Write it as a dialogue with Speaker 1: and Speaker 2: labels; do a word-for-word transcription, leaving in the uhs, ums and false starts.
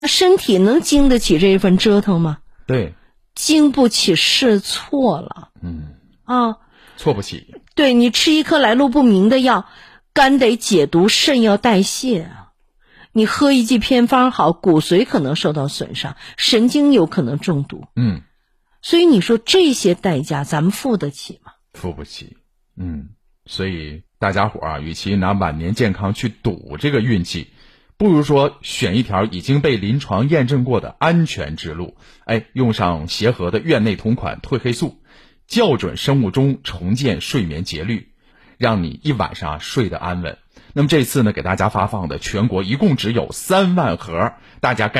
Speaker 1: 身体能经得起这一份折腾吗？
Speaker 2: 对，
Speaker 1: 经不起是错了。
Speaker 2: 嗯
Speaker 1: 啊，
Speaker 2: 错不起。
Speaker 1: 对，你吃一颗来路不明的药，肝得解毒，肾要代谢啊。你喝一剂偏方好，骨髓可能受到损伤，神经有可能中毒。
Speaker 2: 嗯，
Speaker 1: 所以你说这些代价咱们付得起吗？
Speaker 2: 付不起。嗯，所以大家伙啊，与其拿晚年健康去赌这个运气，不如说选一条已经被临床验证过的安全之路。哎，用上协和的院内同款褪黑素，校准生物钟，重建睡眠节律，让你一晚上睡得安稳。那么这次呢，给大家发放的全国一共只有三万盒，大家该